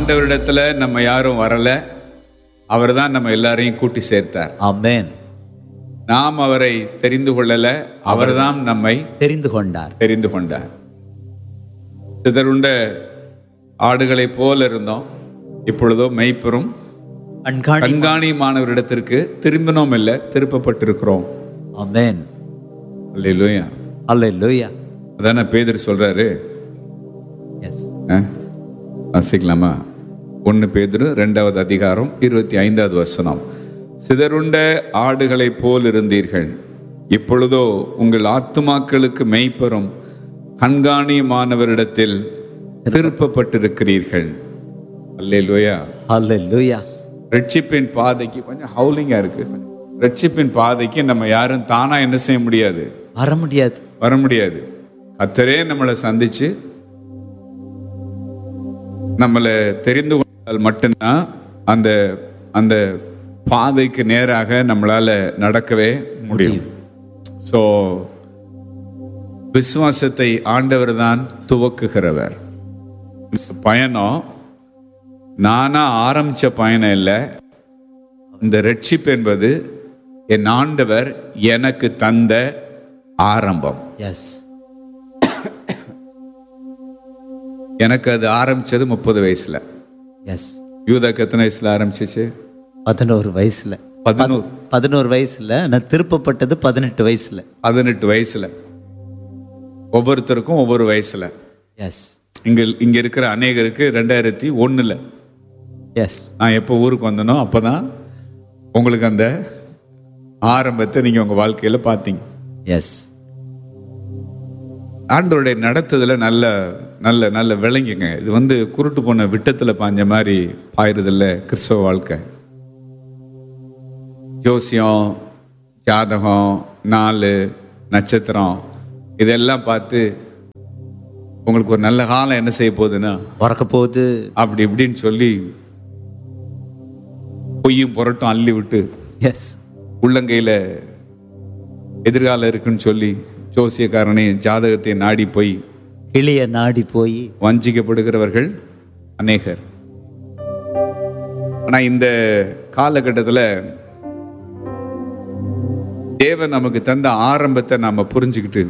ஆண்டவரிடத்துல நம்ம யாரும் வரல, அவர் தான் நம்ம எல்லாரையும் கூட்டி சேர்த்தார். ஆமென். நாம் அவரை தெரிந்து கொள்ளல, அவர்தான் நம்மை தெரிந்து கொண்டார். சிதறுண்ட ஆடுகளை போல இருந்தோம், இப்பொழுதோ மெய்ப்பெரும் கண்காணியுமானவரிடத்திற்கு திரும்பினோம் இல்லை, திருப்பப்பட்டிருக்கிறோம். ஆமென். அல்லேலூயா, அல்லேலூயா. அதான பேதுரு சொல்றாரு. எஸ், வாசிக்கலாமா? 1 பேதுரு 2வது அதிகாரம் 25வது வசனம். சிதறுண்ட ஆடுகளை போல் இருந்தீர்கள், இப்பொழுதோ உங்கள் ஆத்துமாக்களுக்கு மெய்ப்பெரும் கண்காணியுமானவரிடத்தில் திருப்பப்பட்டிருக்கிறீர்கள். அல்லேலூயா, அல்லேலூயா. ரட்சிப்பின் பாதைக்கு கொஞ்சம் ஹவுலிங்கா இருக்கு. ரட்சிப்பின் பாதைக்கு நம்ம யாரும் தானா என்ன செய்ய முடியாது, வர முடியாது. கர்த்தரே நம்மளை சந்திச்சு நம்மளை தெரிந்து கொண்டால் மட்டும்தான் அந்த அந்த பாதைக்கு நேராக நம்மளால நடக்கவே முடியும். ஸோ விசுவாசத்தை ஆண்டவர் தான் துவக்குகிறவர். பயணம் நானா ஆரம்பிச்ச பயணம் இல்லை. இந்த ரட்சிப்பு என்பது என் ஆண்டவர் எனக்கு தந்த ஆரம்பம். எஸ், எனக்கு அது ஆரம்பிச்சது 30 வயசுல. எஸ். யூதாக்கு எத்தனை வயசுல ஆரம்பிச்சிச்சு? 11 வயசுல. 11 வயசுல. நான் திருப்பப்பட்டது 18 வயசுல. 18 வயசுல. ஒவ்வொருத்தருக்கும் ஒவ்வொரு வயசுல. எஸ். இங்க இருக்கிற அநேகருக்கு 2001. எஸ். நான் எப்போ ஊருக்கு வந்தனோ அப்பதான் உங்களுக்கு அந்த ஆரம்பத்தை நீங்க உங்க வாழ்க்கையில பார்த்தீங்க. எஸ். ஆண்டவருடைய நடத்துதல நல்ல நல்ல நல்ல விளங்குங்க. இது குருட்டு போன விட்டத்துல பாஞ்ச மாதிரி பாயிருதில்ல கிறிஸ்தவ வாழ்க்கை. ஜோசியம், ஜாதகம், நாலு, நட்சத்திரம் இதெல்லாம் பார்த்து உங்களுக்கு ஒரு நல்ல காலம் என்ன செய்ய போகுதுன்னா பிறக்க போகுது அப்படி இப்படின்னு சொல்லி பொய்யும் புரட்டும் அள்ளி விட்டு, எஸ், உள்ளங்கையில எதிர்காலம் இருக்குன்னு சொல்லி ஜோசியக்காரனை ஜாதகத்தை நாடி போய் கிளிய நாடி போய் வஞ்சிக்கப்படுகிறவர்கள் அநேகர். ஆனா இந்த காலகட்டத்தில் தேவன் நமக்கு தந்த ஆரம்பத்தை நாம புரிஞ்சுக்கிட்டு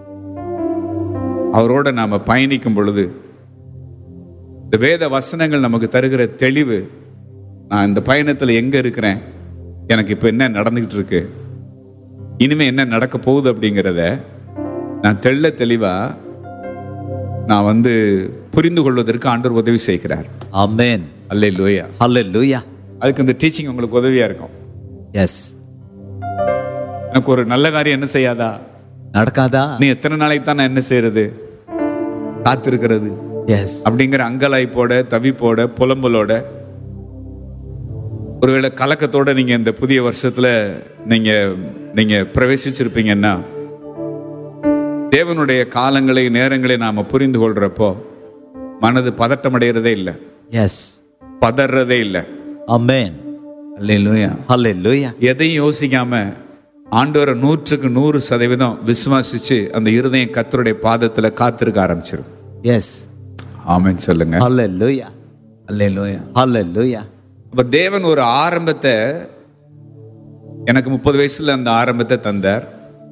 அவரோட நாம பயணிக்கும் பொழுது இந்த வேத வசனங்கள் நமக்கு தருகிற தெளிவு, நான் இந்த பயணத்துல எங்க இருக்கிறேன், எனக்கு இப்ப என்ன நடந்துகிட்டு இருக்கு, இனிமே என்ன நடக்க போகுது அப்படிங்கிறத நான் தெளிவா நான் புரிந்து கொள்வதற்கு ஆண்டவர் உதவி செய்கிறார். ஆமென். அல்லேலூயா, அல்லேலூயா. அதுக்கு இந்த டீச்சிங் உங்களுக்கு உதவியா இருக்கும். எஸ். எனக்கு ஒரு நல்ல காரியம் என்ன செய்யாதா, நடக்காதா, நீ எத்தனை நாளைக்கு தான் நான் என்ன செய்யறது, காத்திருக்கிறது, எஸ், அப்படிங்கிற அங்கலாய்ப்போட, தவிப்போட, புலம்பலோட, ஒருவேளை கலக்கத்தோட நீங்க இந்த புதிய வருஷத்துல நீங்க பிரவேசிச்சிருப்பீங்கன்னா, தேவனுடைய காலங்களை நேரங்களை நாம புரிந்து கொள்றப்போ மனது பதட்டம் அடைகிறதே இல்லை. எஸ், பதறதே இல்லை. ஆமென். அல்லேலூயா, அல்லேலூயா. எதையும் யோசிக்காம ஆண்டவரை 100% விசுவாசிச்சு அந்த இருதயம் கர்த்தருடைய பாதத்துல காத்திருக்க ஆரம்பிச்சிடும். எஸ், ஆமென் சொல்லுங்க. அல்லேலூயா, அல்லேலூயா, அல்லேலூயா. அப்ப தேவன் ஒரு ஆரம்பத்தை எனக்கு 30 வயசுல அந்த ஆரம்பத்தை தந்தார்.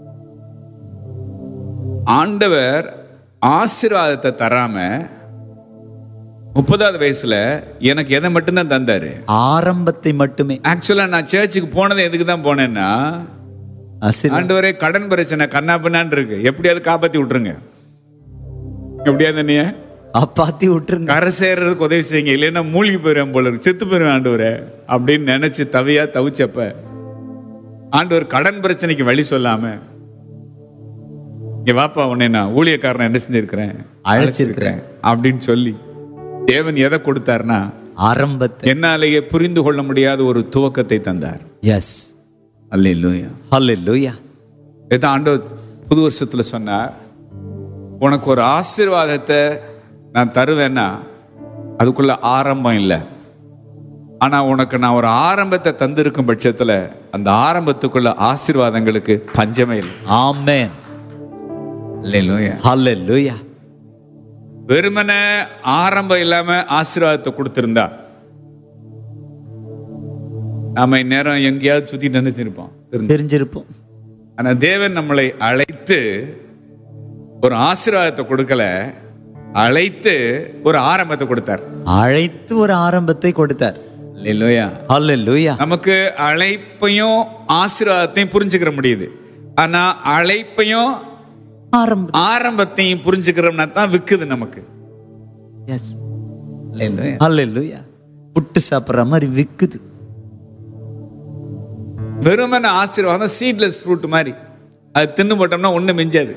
ஆண்டவர் ஆசீர்வாதத்தை தராம 30வது வயசுல எனக்கு எதை மட்டும்தான் தந்தாரு, ஆரம்பத்தை மட்டுமே. ஆக்சுவலா நான் சர்ச்சுக்கு போனது எதுக்கு தான் போனேன்னா, ஆண்டவரே கடன் பிரச்சனை கண்ணா பின்னான்னு இருக்கு, எப்படியாவது காப்பாத்தி விட்டுருங்க, எப்படியாவது நீ காப்பாத்தி விட்டுருங்க, கரை சேர்றதுக்கு உதவி செய்யுங்க, இல்லைன்னா மூழ்கி போயிடுவேன் போல இருக்கு, செத்து போயிருவேன் ஆண்டவரே அப்படின்னு நினைச்சு தவிச்சப்ப ஆண்டவர் கடன் பிரச்சனைக்கு வழி சொல்லாம, இங்க வாப்பா உன்னை நான் ஊழியக்காரனை என்ன செஞ்சிருக்கிறேன், அழைச்சிருக்கிறேன் அப்படின்னு சொல்லி தேவன் எதை கொடுத்தார்னா ஆரம்பத்தை, என்னாலேயே புரிந்து கொள்ள முடியாத ஒரு துவக்கத்தை தந்தார். எஸ், அல்லேலூயா, அல்லேலூயா. இதான் ஆண்டவர் புது வருஷத்துல சொன்னார், உனக்கு ஒரு ஆசீர்வாதத்தை நான் தருவேன்னா அதுக்குள்ள ஆரம்பம் இல்லை, ஆனா உனக்கு நான் ஒரு ஆரம்பத்தை தந்திருக்கும் பட்சத்துல அந்த ஆரம்பத்துக்குள்ள ஆசீர்வாதங்களுக்கு பஞ்சமே இல்லை. ஆமென். அல்லேலூயா, அல்லேலூயா. வெறுமனே ஆரம்பம் இல்லாம ஆசீர்வாதத்தை கொடுத்திருந்தா நாம இந்நேரம் எங்கேயாவது சுத்தி நினைச்சிருப்போம், தெரிஞ்சிருப்போம். ஆனா தேவன் நம்மளை அழைத்து ஒரு ஆசீர்வாதத்தை கொடுக்கல, அழைத்து ஒரு ஆரம்பத்தை கொடுத்தார். அழைத்து ஒரு ஆரம்பத்தை கொடுத்தார். அல்லேலூயா. ஹல்லேலூயா. நமக்கு அழைப்பையும் ஆசீர்வாதத்தையும் புரிஞ்சுக்கிற முடியுது. ஆனா அழைப்பையும் ஆரம்பத்தையும் புரிஞ்சுக்கிறோம்னா தான் விக்குது நமக்கு. எஸ். ஹல்லேலூயா. புட்டு சாப்பிடுற மாதிரி விக்குது. வெறுமன ஆசீர்வாதம் சீட்லெஸ் ஃப்ரூட் மாதிரி, அது தின்னு போட்டோம்னா ஒண்ணு மிஞ்சாது.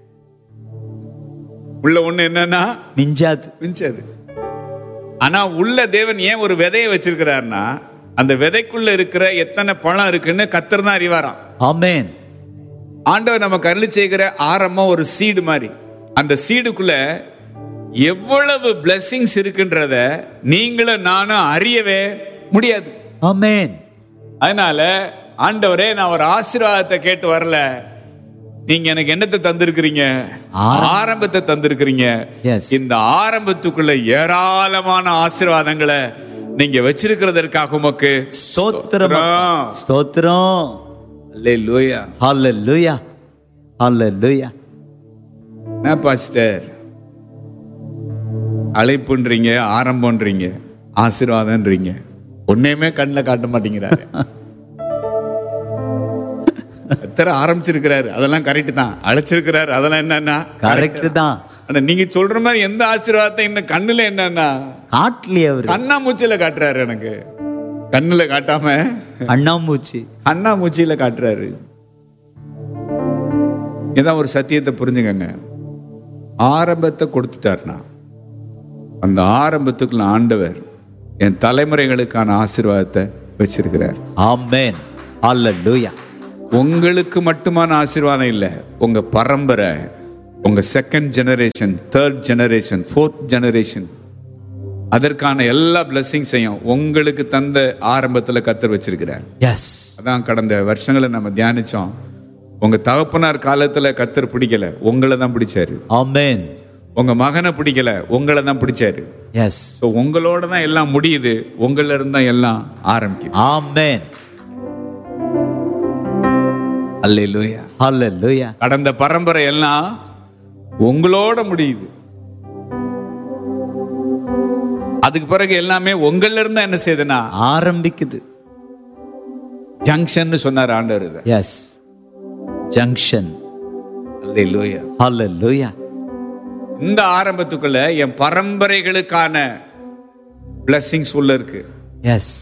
உள்ள ஒண்ணு என்னன்னா மிஞ்சாது. ஆனா உள்ள தேவன் ஏன் ஒரு விதையை வச்சிருக்கிறார்னா, அந்த விதைக்குள்ள இருக்கிற எத்தனை பழம் இருக்குன்னு கர்த்தர் தான் அறிவாராம். ஆமென். ஆண்டவர் நமக்கு அருளி செய்கிற ஆரம்பம் ஒரு சீடு மாதிரி. அந்த சீடுக்குள்ள எவ்வளவு பிளெஸிங்ஸ் இருக்குன்றத நீங்களும் நானும் அறியவே முடியாது. ஆமென். அதனால ஆண்டவரே, நான் ஒரு ஆசீர்வாதத்தை கேட்டு வரல, நீங்க எனக்கு என்னத்தை தந்திருக்கிறீங்க? ஆரம்பத்தை தந்திருக்கிறீங்க. இந்த ஆரம்பத்துக்குள்ள ஏராளமான ஆசீர்வாதங்களை நீங்க வச்சிருக்கிறதற்காக உமக்கு ஸ்தோத்திரம். ஸ்தோத்திரம். அல்லேலூயா. ஹல்லேலூயா. ஹல்லேலூயா. நான் பாஸ்டர், அழைப்புன்றீங்க, ஆரம்பம்ன்றீங்க, ஆசீர்வாதம்ன்றீங்க, ஒன்னையுமே கண்ணில் காட்ட மாட்டேங்கிறாரு. எத்தனை ஆரம்பிச்சிருக்கிறாரு, அதெல்லாம் கரெக்ட் தான். அழைச்சிருக்கிறாரு, அதெல்லாம் என்னன்னா கரெக்ட் தான். ஆனா நீங்க சொல்ற மாதிரி எந்த ஆசீர்வாதத்தை இன்னும் கண்ணுல என்னன்னா காட்டலையே. அவரு கண்ணாமூச்சியில காட்டுறாரு. எனக்கு கண்ணுல காட்டாம அண்ணாமூச்சியில காட்டுறாரு. இதான் ஒரு சத்தியத்தை புரிஞ்சுக்கங்க. ஆரம்பத்தை கொடுத்துட்டாருன்னா அந்த ஆரம்பத்துக்குள்ள ஆண்டவர் என் தலைமுறைகளுக்கான ஆசீர்வாதத்தை வச்சிருக்கிறார். ஆமென். ஹல்லேலூயா. உங்களுக்கு மட்டுமான ஆசீர்வாதம் இல்லை, உங்க பரம்பரை, உங்க second generation, third generation, fourth generation, அதற்கான எல்லா பிளெஸிங்ஸையும் உங்களுக்கு தந்த ஆரம்பத்தில் கர்த்தர் வச்சிருக்கிறார். எஸ். அதான் கடந்த வருஷங்களை நம்ம தியானிச்சோம். உங்க தகப்பனார் காலத்துல கர்த்தர் பிடிக்கல, உங்களை தான் பிடிச்சாரு. ஆமென். உங்க மகனை பிடிக்கல, உங்களை தான் பிடிச்சாரு. எஸ். உங்களோட தான் எல்லாம் முடியுது, உங்கள இருந்து தான் எல்லாம் ஆரம்பிக்குது. ஆமென். அல்லேலூயா. ஹல்லேலூயா. கடந்த பரம்பரை எல்லாம் உங்களோட முடியுது. அதுக்கு பிறகு எல்லாமே உங்கள இருந்து என்ன செய்யுதுன்னா ஆரம்பிக்குது. ஜங்ஷன் சொன்னார் ஆண்டவர். எஸ். ஜங்ஷன். அல்லேலூயா. ஹல்லேலூயா. இந்த ஆரம்பத்துக்குள்ள என் பரம்பரைகளுக்கான பிளெஸிங்ஸ் உள்ள இருக்கு. எஸ்.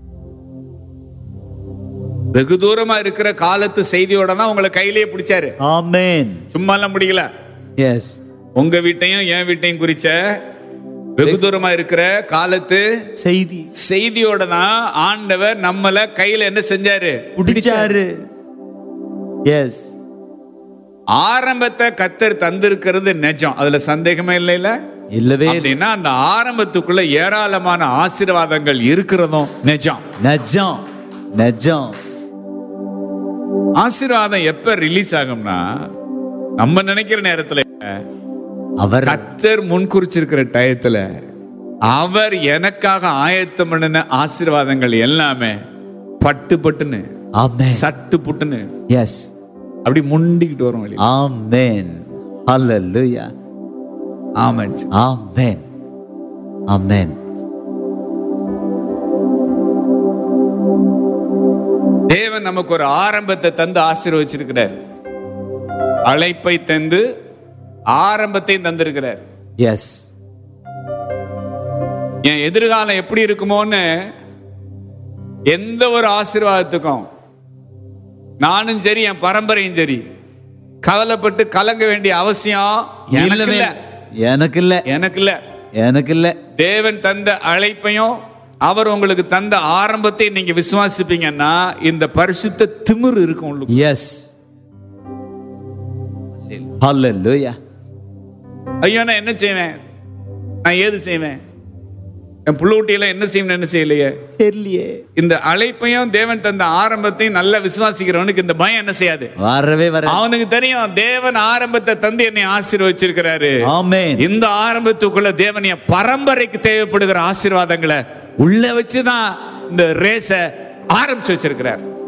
வெகு தூரமா இருக்கிற காலத்து செய்தியோட தான் உங்களை கையிலேயே பிடிச்சாரு. ஆமென். சும்மா எல்லாம் முடியல. எஸ். உங்க வீட்டையும் என் வீட்டையும் குறிச்ச வெகு தூரமா இருக்கிற காலத்து செய்தியோட தான் ஆண்டவர் நம்மள கையில என்ன செஞ்சாரு? பிடிச்சாரு. எஸ். ஆரம்பத்தை கர்த்தர் தந்திருக்கிறது நிஜம், அதுல சந்தேகமே இல்லவே. அப்படின்னா அந்த ஆரம்பத்துக்குள்ள ஏராளமான ஆசீர்வாதங்கள் இருக்கிறதும் நிஜம். நிஜம். நிஜம். ஆசீர்வாதம் எப்ப ரிலீஸ் ஆகும்னா, நம்ம நினைக்கிற நேரத்துல, அவர் கர்த்தர் முன்குறிச்சிருக்கிற டயத்துல அவர் எனக்காக ஆயத்தம் பண்ணின ஆசீர்வாதங்கள் எல்லாமே பட்டு பட்டுன்னு, சட்டு புட்டுன்னு, எஸ், அப்படி முண்டிக்கிட்டு வரும் வெளியே. ஆமென். ஹல்லேலூயா. ஆமென். ஆமென். ஆமென். தேவன் நமக்கு ஒரு ஆரம்பத்தை தந்து ஆசீர்வதிச்சிருக்கிறார். அழைப்பை தந்து ஆரம்பத்தையும் தந்திருக்கிறார். எஸ். என் எதிர்காலம் எப்படி இருக்குமோன்னு எந்த ஒரு ஆசீர்வாதத்துக்கும் நானும் சரி என் பரம்பரையும் சரி கவலைப்பட்டு கலங்க வேண்டிய அவசியம் எனக்கு இல்ல. தேவன் தந்த அழைப்பையும் அவர் உங்களுக்கு தந்த ஆரம்பத்தை நீங்க விசுவாசிப்பீங்கன்னா இந்த பரிசுத்த திமிரு இருக்கும் உங்களுக்கு. எஸ். ஹல்லேலூயா. ஐயோ நான் என்ன செய்வேன், நான் ஏது செய்வேன், என் புள்ளூட்டியில என்ன செய்யணும் என்ன செய்யலையே தெரியலையே. இந்த அழைப்பையும் தேவன் தந்த ஆரம்பத்தையும் நல்லா விசுவாசிக்கிறவனுக்கு இந்த பயம் என்ன செய்யாது, வரவே வர. அவனுக்கு தெரியும் தேவன் ஆரம்பத்தை தந்து என்னை ஆசீர்வச்சிருக்கிறாரு. ஆமென். இந்த ஆரம்பத்துக்குள்ள தேவன் என் பரம்பரைக்கு தேவைப்படுகிற ஆசீர்வாதங்களை உள்ள வச்சுதான் இந்த ரேஸ ஆரம்பிச்சு வச்சிருக்கிறார்.